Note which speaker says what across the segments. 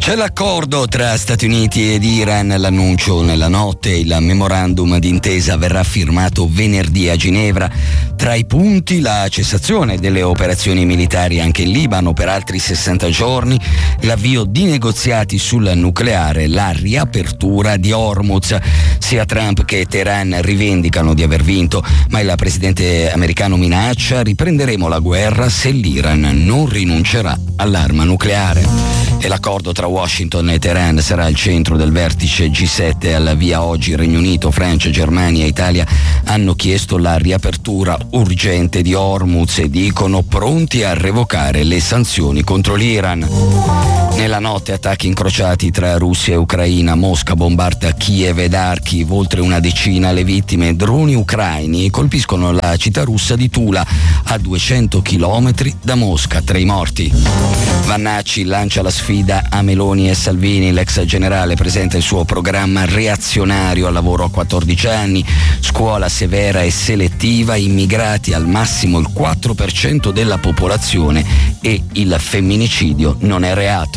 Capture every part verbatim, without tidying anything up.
Speaker 1: C'è l'accordo tra Stati Uniti ed Iran, l'annuncio nella notte, il memorandum d'intesa verrà firmato venerdì a Ginevra. Tra i punti la cessazione delle operazioni militari anche in Libano per altri sessanta giorni, l'avvio di negoziati sul nucleare, la riapertura di Hormuz. Sia Trump che Teheran rivendicano di aver vinto, ma il presidente americano minaccia: riprenderemo la guerra se l'Iran non rinuncerà all'arma nucleare. E l'accordo tra Washington e Teheran sarà al centro del vertice G sette al via oggi. Regno Unito, Francia, Germania e Italia hanno chiesto la riapertura urgente di Hormuz e dicono pronti a revocare le sanzioni contro l'Iran. Nella notte attacchi incrociati tra Russia e Ucraina. Mosca bombarda Kiev ed Kharkiv, oltre una decina le vittime. Droni ucraini colpiscono la città russa di Tula, a duecento chilometri da Mosca. Tra i morti Vannacci lancia la sfida a Meloni e Salvini. L'ex generale presenta il suo programma reazionario al lavoro a quattordici anni, scuola severa e selettiva, immigrati al massimo il quattro per cento della popolazione e il femminicidio non è reato.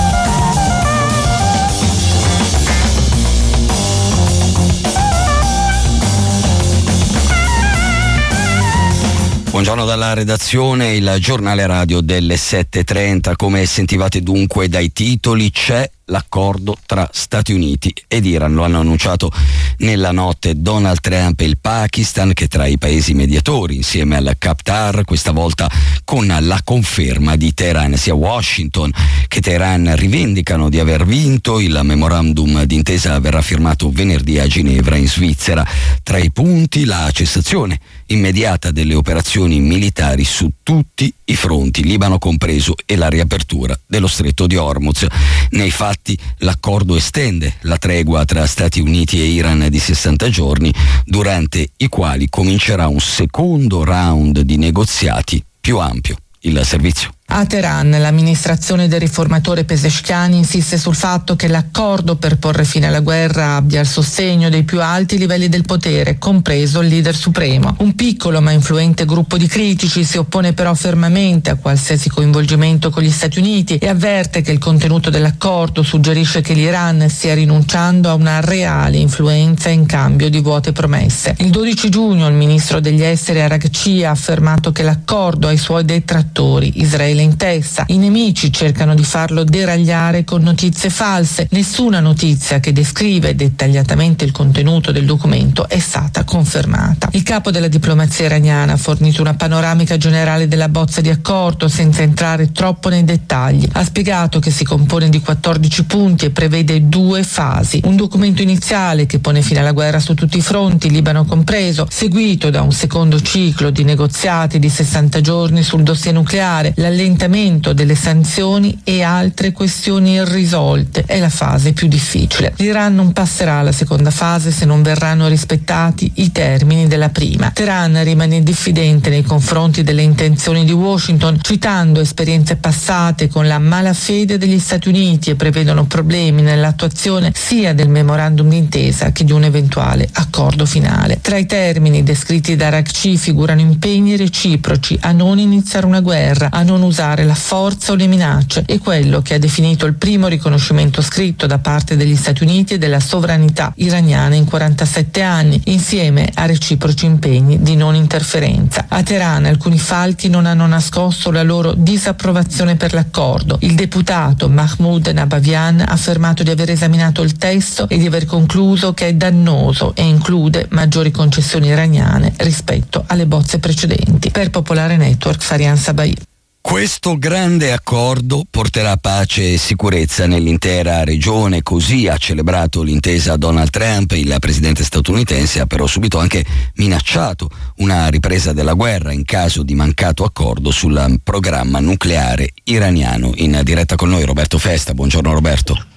Speaker 1: Buongiorno dalla redazione, il giornale radio delle sette e trenta. Come sentivate dunque dai titoli, c'è l'accordo tra Stati Uniti ed Iran. Lo hanno annunciato nella notte Donald Trump e il Pakistan, che tra i paesi mediatori insieme al Qatar, questa volta con la conferma di Teheran. Sia Washington che Teheran rivendicano di aver vinto. Il memorandum d'intesa verrà firmato venerdì a Ginevra in Svizzera. Tra i punti la cessazione immediata delle operazioni militari su tutti i fronti, Libano compreso, e la riapertura dello stretto di Hormuz. Nei fatti l'accordo estende la tregua tra Stati Uniti e Iran di sessanta giorni, durante i quali comincerà un secondo round di negoziati più ampio. Il servizio.
Speaker 2: A Teheran, l'amministrazione del riformatore Pezeshkian insiste sul fatto che l'accordo per porre fine alla guerra abbia il sostegno dei più alti livelli del potere, compreso il leader supremo. Un piccolo ma influente gruppo di critici si oppone però fermamente a qualsiasi coinvolgimento con gli Stati Uniti e avverte che il contenuto dell'accordo suggerisce che l'Iran stia rinunciando a una reale influenza in cambio di vuote promesse. Il dodici giugno il ministro degli esteri Araghchi ha affermato che l'accordo ha i suoi detrattori, Israele in testa. I nemici cercano di farlo deragliare con notizie false. Nessuna notizia che descrive dettagliatamente il contenuto del documento è stata confermata. Il capo della diplomazia iraniana ha fornito una panoramica generale della bozza di accordo senza entrare troppo nei dettagli. Ha spiegato che si compone di quattordici punti e prevede due fasi. Un documento iniziale che pone fine alla guerra su tutti i fronti, Libano compreso, seguito da un secondo ciclo di negoziati di sessanta giorni sul dossier nucleare, l'allentamento delle sanzioni e altre questioni irrisolte. È la fase più difficile. L'Iran non passerà alla seconda fase se non verranno rispettati i termini della prima. Teheran rimane diffidente nei confronti delle intenzioni di Washington, citando esperienze passate con la malafede degli Stati Uniti, e prevedono problemi nell'attuazione sia del memorandum d'intesa che di un eventuale accordo finale. Tra i termini descritti da Araghchi figurano impegni reciproci a non iniziare una guerra, a non usare la forza o le minacce, e quello che ha definito il primo riconoscimento scritto da parte degli Stati Uniti della sovranità iraniana in quarantasette anni, insieme a reciproci impegni di non interferenza. A Teheran alcuni falchi non hanno nascosto la loro disapprovazione per l'accordo. Il deputato Mahmoud Nabavian ha affermato di aver esaminato il testo e di aver concluso che è dannoso e include maggiori concessioni iraniane rispetto alle bozze precedenti. Per Popolare Network, Farian Sabai.
Speaker 1: Questo grande accordo porterà pace e sicurezza nell'intera regione, così ha celebrato l'intesa Donald Trump. Il presidente statunitense ha però subito anche minacciato una ripresa della guerra in caso di mancato accordo sul programma nucleare iraniano. In diretta con noi Roberto Festa. Buongiorno Roberto.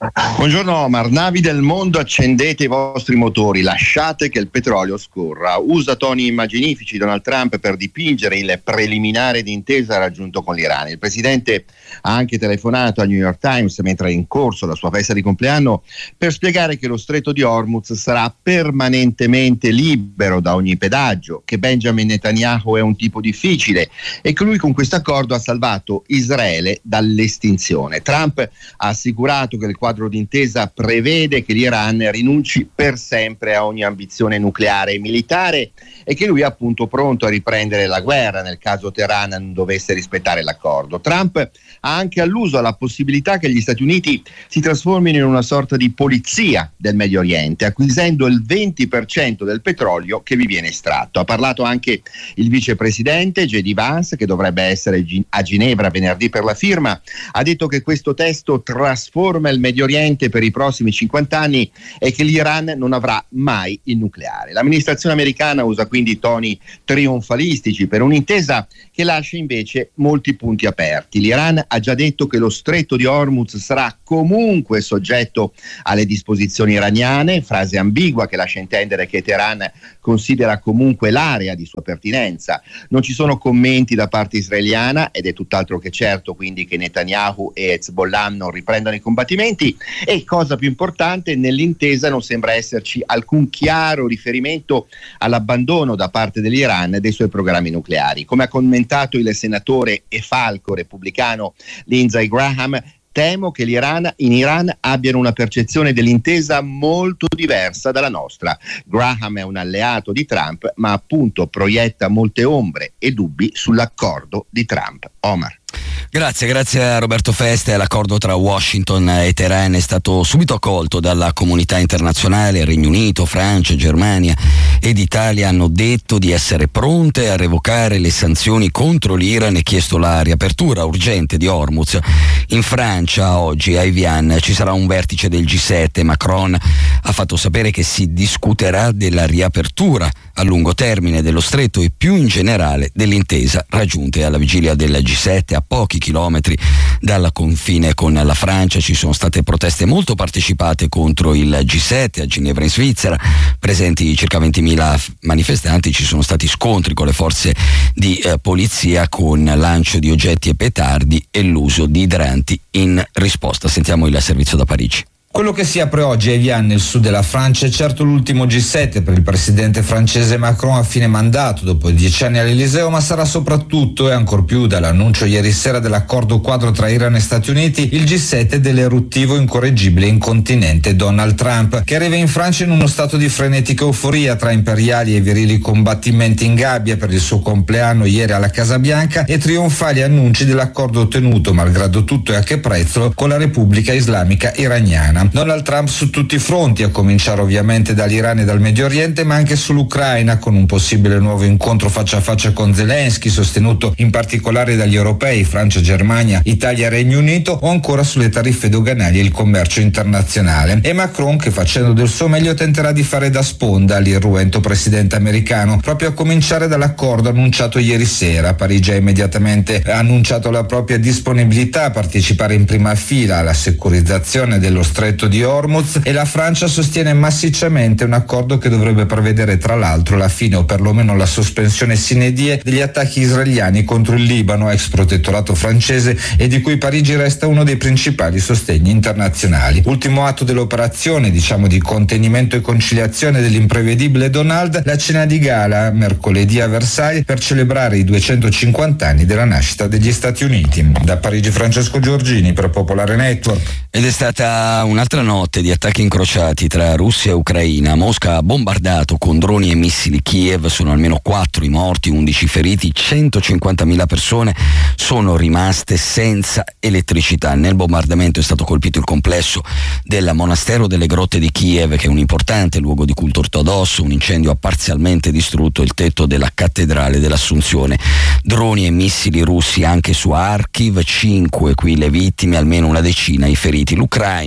Speaker 3: Buongiorno Omar, navi del mondo, accendete i vostri motori, lasciate che il petrolio scorra. Usa toni immaginifici Donald Trump per dipingere il preliminare d'intesa raggiunto con l'Iran. Il presidente ha anche telefonato al New York Times mentre è in corso la sua festa di compleanno per spiegare che lo stretto di Hormuz sarà permanentemente libero da ogni pedaggio, che Benjamin Netanyahu è un tipo difficile e che lui con questo accordo ha salvato Israele dall'estinzione. Trump ha assicurato che il quadro d'intesa prevede che l'Iran rinunci per sempre a ogni ambizione nucleare e militare e che lui è appunto pronto a riprendere la guerra nel caso Teheran non dovesse rispettare l'accordo. Trump ha anche alluso alla possibilità che gli Stati Uniti si trasformino in una sorta di polizia del Medio Oriente, acquisendo il venti per cento del petrolio che vi viene estratto. Ha parlato anche il vicepresidente J D Vance, che dovrebbe essere a Ginevra venerdì per la firma. Ha detto che questo testo trasforma il Medio Oriente per i prossimi cinquanta anni e che l'Iran non avrà mai il nucleare. L'amministrazione americana usa quindi toni trionfalistici per un'intesa che lascia invece molti punti aperti. L'Iran ha già detto che lo stretto di Hormuz sarà comunque soggetto alle disposizioni iraniane, frase ambigua che lascia intendere che Teheran considera comunque l'area di sua pertinenza. Non ci sono commenti da parte israeliana ed è tutt'altro che certo quindi che Netanyahu e Hezbollah non riprendano i combattimenti e, cosa più importante, nell'intesa non sembra esserci alcun chiaro riferimento all'abbandono da parte dell'Iran dei suoi programmi nucleari. Come ha commentato il senatore e falco repubblicano Lindsey Graham, temo che l'Iran in Iran abbiano una percezione dell'intesa molto diversa dalla nostra. Graham è un alleato di Trump, ma appunto proietta molte ombre e dubbi sull'accordo di Trump. Omar.
Speaker 1: Grazie, grazie a Roberto Feste. L'accordo tra Washington e Teheran è stato subito accolto dalla comunità internazionale. Regno Unito, Francia, Germania ed Italia hanno detto di essere pronte a revocare le sanzioni contro l'Iran e chiesto la riapertura urgente di Hormuz. In Francia oggi a Evian ci sarà un vertice del G sette. Macron ha fatto sapere che si discuterà della riapertura a lungo termine dello stretto e più in generale dell'intesa raggiunte alla vigilia del G sette a pochi chilometri dal confine con la Francia. Ci sono state proteste molto partecipate contro il G sette a Ginevra in Svizzera, presenti circa ventimila manifestanti. Ci sono stati scontri con le forze di eh, polizia con lancio di oggetti e petardi e l'uso di idranti in risposta. Sentiamo il servizio da Parigi.
Speaker 4: Quello che si apre oggi a Evian nel sud della Francia è certo l'ultimo G sette per il presidente francese Macron a fine mandato dopo dieci anni all'Eliseo, ma sarà soprattutto e ancor più dall'annuncio ieri sera dell'accordo quadro tra Iran e Stati Uniti il G sette dell'eruttivo, incorreggibile, incontinente Donald Trump, che arriva in Francia in uno stato di frenetica euforia tra imperiali e virili combattimenti in gabbia per il suo compleanno ieri alla Casa Bianca e trionfali annunci dell'accordo ottenuto, malgrado tutto e a che prezzo, con la Repubblica Islamica Iraniana. Donald Trump su tutti i fronti, a cominciare ovviamente dall'Iran e dal Medio Oriente, ma anche sull'Ucraina, con un possibile nuovo incontro faccia a faccia con Zelensky, sostenuto in particolare dagli europei, Francia, Germania, Italia e Regno Unito, o ancora sulle tariffe doganali e il commercio internazionale. E Macron, che facendo del suo meglio tenterà di fare da sponda all'irruento presidente americano, proprio a cominciare dall'accordo annunciato ieri sera. Parigi ha immediatamente annunciato la propria disponibilità a partecipare in prima fila alla securizzazione dello stretto di Hormuz e la Francia sostiene massicciamente un accordo che dovrebbe prevedere tra l'altro la fine o perlomeno la sospensione sine die degli attacchi israeliani contro il Libano, ex protettorato francese e di cui Parigi resta uno dei principali sostegni internazionali. Ultimo atto dell'operazione, diciamo di contenimento e conciliazione dell'imprevedibile Donald, la cena di gala mercoledì a Versailles per celebrare i duecentocinquanta anni della nascita degli Stati Uniti. Da Parigi Francesco Giorgini per Popolare Network.
Speaker 1: Ed è stata un'altra notte di attacchi incrociati tra Russia e Ucraina. Mosca ha bombardato con droni e missili Kiev, sono almeno quattro i morti, undici feriti, centocinquantamila persone sono rimaste senza elettricità. Nel bombardamento è stato colpito il complesso del monastero delle grotte di Kiev, che è un importante luogo di culto ortodosso. Un incendio ha parzialmente distrutto il tetto della cattedrale dell'Assunzione. Droni e missili russi anche su Kharkiv, cinque qui le vittime, almeno una decina i feriti. L'Ucraina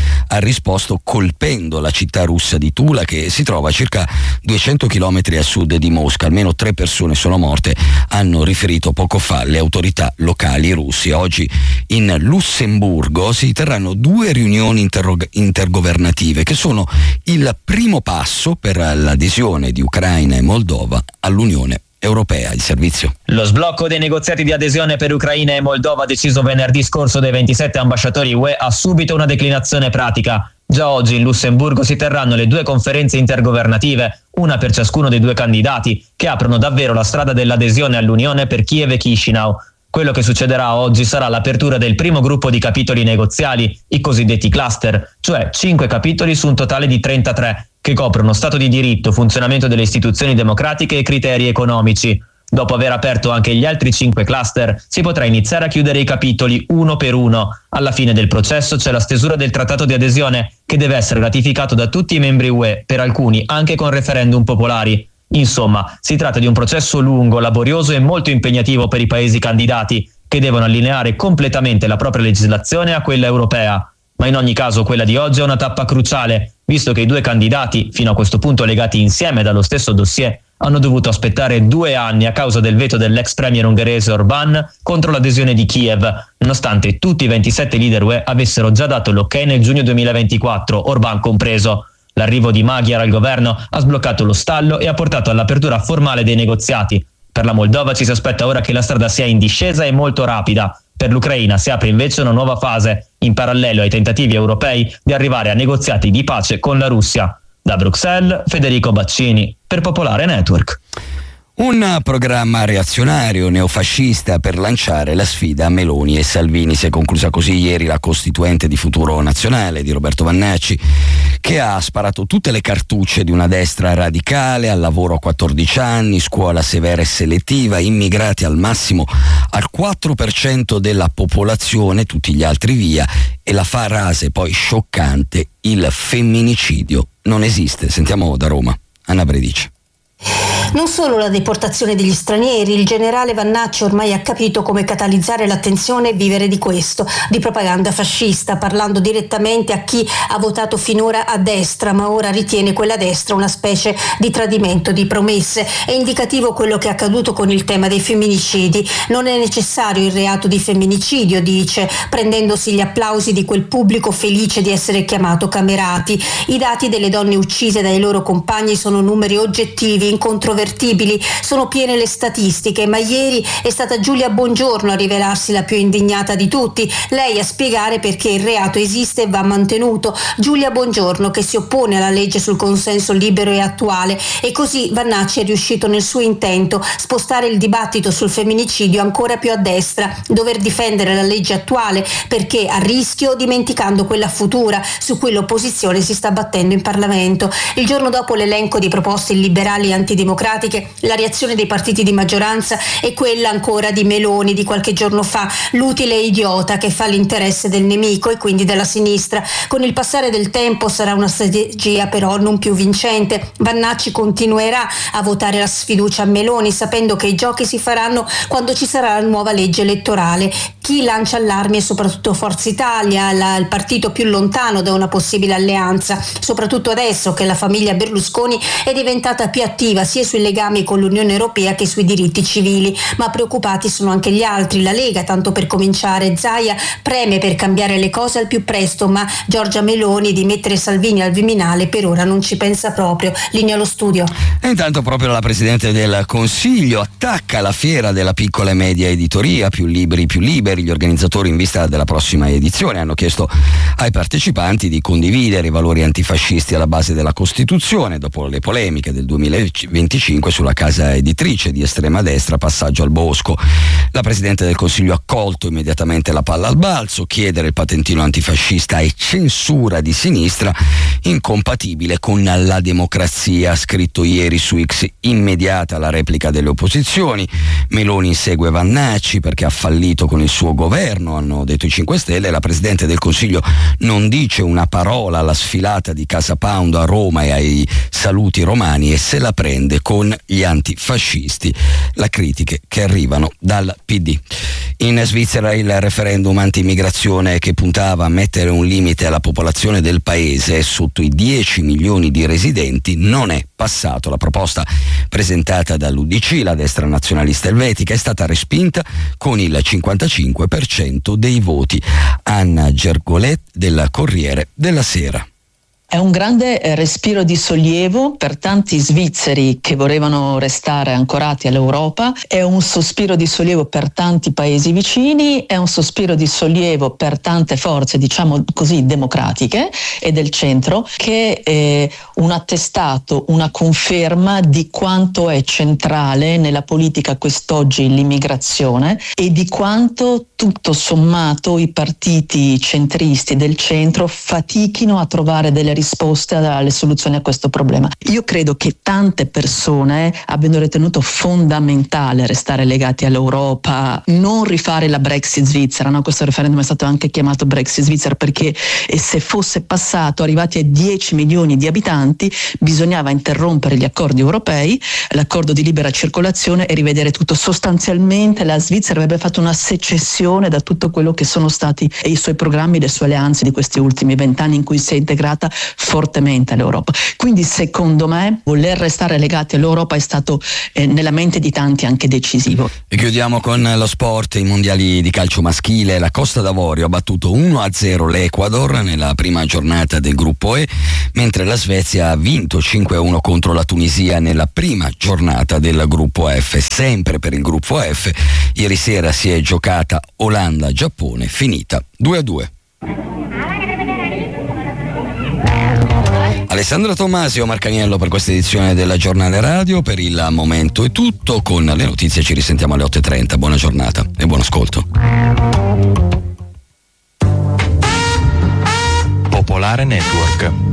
Speaker 1: ha risposto colpendo la città russa di Tula, che si trova a circa duecento chilometri a sud di Mosca. Almeno tre persone sono morte, hanno riferito poco fa le autorità locali russi. Oggi in Lussemburgo si terranno due riunioni interrog- intergovernative che sono il primo passo per l'adesione di Ucraina e Moldova all'Unione Europea. Il servizio.
Speaker 5: Lo sblocco dei negoziati di adesione per Ucraina e Moldova deciso venerdì scorso dai ventisette ambasciatori U E ha subito una declinazione pratica. Già oggi in Lussemburgo si terranno le due conferenze intergovernative, una per ciascuno dei due candidati, che aprono davvero la strada dell'adesione all'Unione per Kiev e Chisinau. Quello che succederà oggi sarà l'apertura del primo gruppo di capitoli negoziali, i cosiddetti cluster, cioè cinque capitoli su un totale di trentatré, che coprono Stato di diritto, funzionamento delle istituzioni democratiche e criteri economici. Dopo aver aperto anche gli altri cinque cluster, si potrà iniziare a chiudere i capitoli uno per uno. Alla fine del processo c'è la stesura del trattato di adesione, che deve essere ratificato da tutti i membri U E, per alcuni anche con referendum popolari. Insomma, si tratta di un processo lungo, laborioso e molto impegnativo per i paesi candidati, che devono allineare completamente la propria legislazione a quella europea. Ma in ogni caso quella di oggi è una tappa cruciale, visto che i due candidati, fino a questo punto legati insieme dallo stesso dossier, hanno dovuto aspettare due anni a causa del veto dell'ex premier ungherese Orbán contro l'adesione di Kiev, nonostante tutti i ventisette leader U E avessero già dato l'ok nel giugno duemilaventiquattro, Orbán compreso. L'arrivo di Magyar al governo ha sbloccato lo stallo e ha portato all'apertura formale dei negoziati. Per la Moldova ci si aspetta ora che la strada sia in discesa e molto rapida. Per l'Ucraina si apre invece una nuova fase, in parallelo ai tentativi europei di arrivare a negoziati di pace con la Russia. Da Bruxelles, Federico Baccini, per Popolare Network.
Speaker 1: Un programma reazionario neofascista per lanciare la sfida a Meloni e Salvini. Si è conclusa così ieri la costituente di Futuro Nazionale di Roberto Vannacci, che ha sparato tutte le cartucce di una destra radicale, al lavoro a quattordici anni, scuola severa e selettiva, immigrati al massimo al quattro per cento della popolazione, tutti gli altri via, e la frase poi scioccante: il femminicidio non esiste. Sentiamo da Roma Anna Bredice.
Speaker 6: Non solo la deportazione degli stranieri, il generale Vannacci ormai ha capito come catalizzare l'attenzione e vivere di questo, di propaganda fascista, parlando direttamente a chi ha votato finora a destra, ma ora ritiene quella destra una specie di tradimento di promesse. È indicativo quello che è accaduto con il tema dei femminicidi. Non è necessario il reato di femminicidio, dice, prendendosi gli applausi di quel pubblico felice di essere chiamato camerati. I dati delle donne uccise dai loro compagni sono numeri oggettivi, incontrovertibili, sono piene le statistiche, ma ieri è stata Giulia Bongiorno a rivelarsi la più indignata di tutti, lei a spiegare perché il reato esiste e va mantenuto. Giulia Bongiorno, che si oppone alla legge sul consenso libero e attuale, e così Vannacci è riuscito nel suo intento, spostare il dibattito sul femminicidio ancora più a destra, dover difendere la legge attuale perché a rischio, dimenticando quella futura su cui l'opposizione si sta battendo in Parlamento. Il giorno dopo l'elenco di proposte illiberali e antidemocratiche, la reazione dei partiti di maggioranza è quella ancora di Meloni di qualche giorno fa, l'utile idiota che fa l'interesse del nemico e quindi della sinistra. Con il passare del tempo sarà una strategia però non più vincente. Vannacci continuerà a votare la sfiducia a Meloni, sapendo che i giochi si faranno quando ci sarà la nuova legge elettorale. Chi lancia allarmi è soprattutto Forza Italia, la, il partito più lontano da una possibile alleanza, soprattutto adesso che la famiglia Berlusconi è diventata più attiva sia sui legami con l'Unione Europea che sui diritti civili. Ma preoccupati sono anche gli altri. La Lega, tanto per cominciare. Zaia preme per cambiare le cose al più presto, ma Giorgia Meloni di mettere Salvini al Viminale per ora non ci pensa proprio. Linea allo studio.
Speaker 1: E intanto proprio la Presidente del Consiglio attacca la fiera della piccola e media editoria, più libri più liberi. Gli organizzatori, in vista della prossima edizione, hanno chiesto ai partecipanti di condividere i valori antifascisti alla base della Costituzione, dopo le polemiche del duemilaventicinque sulla casa editrice di estrema destra Passaggio al Bosco. La Presidente del Consiglio ha colto immediatamente la palla al balzo: chiedere il patentino antifascista è censura di sinistra incompatibile con la democrazia. Ha scritto ieri su X: immediata la replica delle opposizioni. Meloni insegue Vannacci perché ha fallito con il suo governo, hanno detto i cinque Stelle. La Presidente del Consiglio non dice una parola alla sfilata di Casa Pound a Roma e ai saluti romani e se la prende con con gli antifascisti, le critiche che arrivano dal P D. In Svizzera il referendum anti-immigrazione che puntava a mettere un limite alla popolazione del paese sotto i dieci milioni di residenti non è passato. La proposta presentata dall'U D C, la destra nazionalista elvetica, è stata respinta con il cinquantacinque per cento dei voti. Anna Gergolet del Corriere della Sera.
Speaker 7: È un grande respiro di sollievo per tanti svizzeri che volevano restare ancorati all'Europa, è un sospiro di sollievo per tanti paesi vicini, è un sospiro di sollievo per tante forze, diciamo così, democratiche e del centro, che è un attestato, una conferma di quanto è centrale nella politica quest'oggi l'immigrazione e di quanto tutto sommato i partiti centristi del centro fatichino a trovare delle risposte alle soluzioni a questo problema. Io credo che tante persone abbiano ritenuto fondamentale restare legati all'Europa, non rifare la Brexit svizzera, no? Questo referendum è stato anche chiamato Brexit svizzera perché se fosse passato, arrivati a dieci milioni di abitanti, bisognava interrompere gli accordi europei, l'accordo di libera circolazione e rivedere tutto. Sostanzialmente la Svizzera avrebbe fatto una secessione da tutto quello che sono stati i suoi programmi, le sue alleanze di questi ultimi vent'anni in cui si è integrata fortemente all'Europa. Quindi secondo me voler restare legati all'Europa è stato eh, nella mente di tanti anche decisivo.
Speaker 1: E chiudiamo con lo sport, i mondiali di calcio maschile. La Costa d'Avorio ha battuto uno a zero l'Ecuador nella prima giornata del gruppo E, mentre la Svezia ha vinto cinque a uno contro la Tunisia nella prima giornata del gruppo F. Sempre per il gruppo F, ieri sera si è giocata Olanda-Giappone, finita due a due. Alessandro Tommasi o Marcaniello per questa edizione della Giornale Radio. Per il momento è tutto, con le notizie ci risentiamo alle otto e trenta. Buona giornata e buon ascolto.
Speaker 8: Popolare Network.